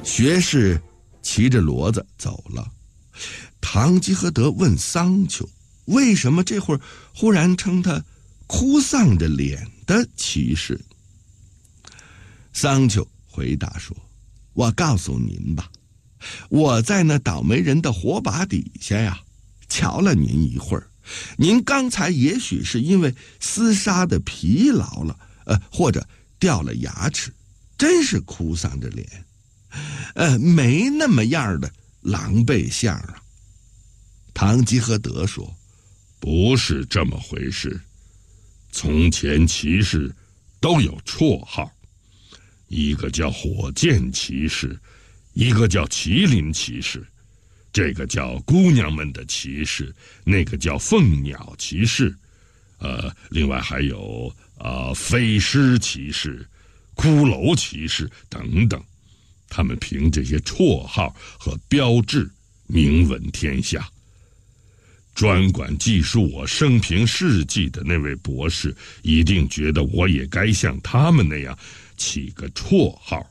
学士骑着骡子走了。堂吉诃德问桑丘，为什么这会儿忽然称他哭丧着脸的骑士？桑丘回答说，我告诉您吧，我在那倒霉人的火把底下呀，瞧了您一会儿。您刚才也许是因为厮杀的疲劳了，或者掉了牙齿，真是哭丧着脸，没那么样的狼狈相啊。堂吉诃德说， 不是这么回事。从前骑士都有绰号，一个叫火箭骑士，一个叫麒麟骑士，这个叫姑娘们的骑士，那个叫凤鸟骑士，另外还有飞狮骑士、骷髅骑士等等。他们凭这些绰号和标志名闻天下。专管记述我生平事迹的那位博士一定觉得我也该像他们那样起个绰号。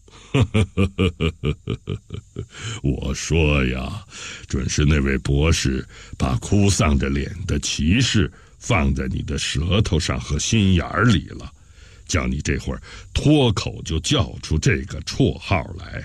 我说呀，准是那位博士把哭丧着脸的骑士放在你的舌头上和心眼里了，叫你这会儿脱口就叫出这个绰号来。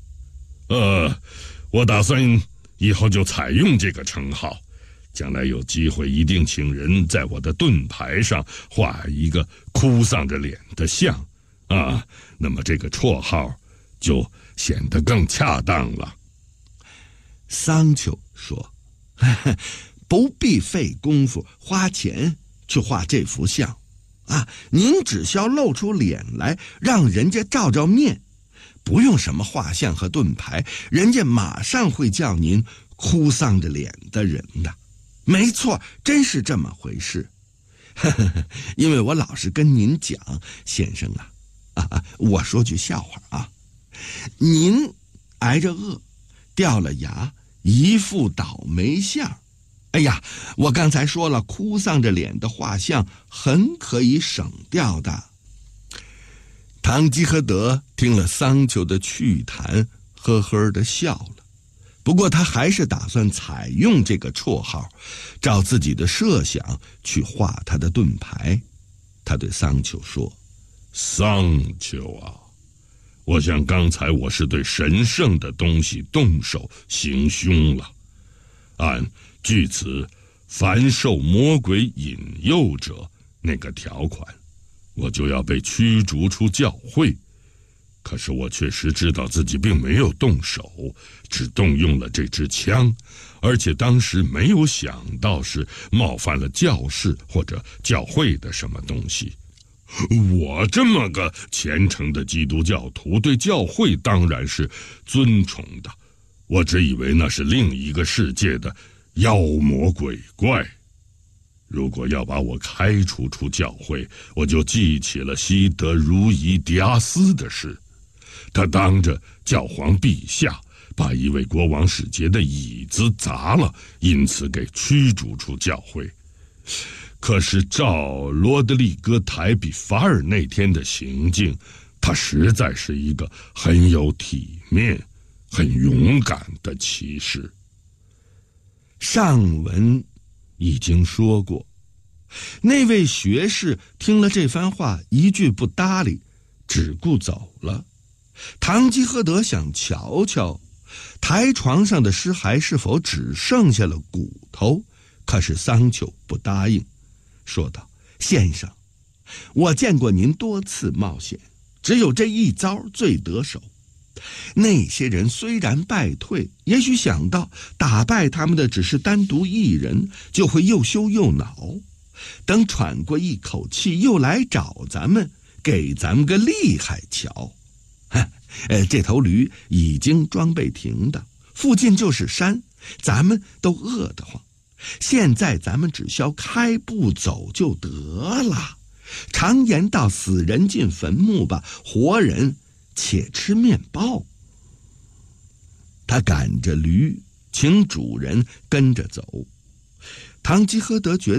我打算以后就采用这个称号，将来有机会一定请人在我的盾牌上画一个哭丧着脸的像啊，那么这个绰号就显得更恰当了。 桑丘说，不必费功夫花钱去画这幅像啊，您只需要露出脸来，让人家照照面，不用什么画像和盾牌，人家马上会叫您哭丧着脸的人的。没错，真是这么回事。因为我老是跟您讲，先生啊，我说句笑话啊，您挨着饿，掉了牙，一副倒霉相。哎呀，我刚才说了，哭丧着脸的画像很可以省掉的。堂吉诃德听了桑丘的趣谈，呵呵地笑了。不过他还是打算采用这个绰号，照自己的设想去画他的盾牌。他对桑丘说， 桑丘啊，我想刚才我是对神圣的东西动手行凶了。按据此凡受魔鬼引诱者那个条款，我就要被驱逐出教会。可是我确实知道自己并没有动手，只动用了这支枪，而且当时没有想到是冒犯了教士或者教会的什么东西。我这么个虔诚的基督教徒，对教会当然是尊崇的，我只以为那是另一个世界的妖魔鬼怪。如果要把我开除出教会，我就记起了西德如夷狄阿斯的事。他当着教皇陛下把一位国王使节的椅子砸了，因此给驱逐出教会。可是照罗德里戈台比法尔那天的行径，他实在是一个很有体面、很勇敢的骑士。 上文已经说过，那位学士听了这番话，一句不搭理，只顾走了。堂吉诃德想瞧瞧台床上的尸骸是否只剩下了骨头，可是桑丘不答应，说道，先生，我见过您多次冒险，只有这一招最得手。那些人虽然败退，也许想到打败他们的只是单独一人，就会又羞又恼，等喘过一口气又来找咱们，给咱们个厉害瞧。这头驴已经装备停的，附近就是山，咱们都饿得慌，现在咱们只需要开步走就得了。常言道，死人进坟墓吧，活人且吃面包。他赶着驴，请主人跟着走。堂吉诃德觉得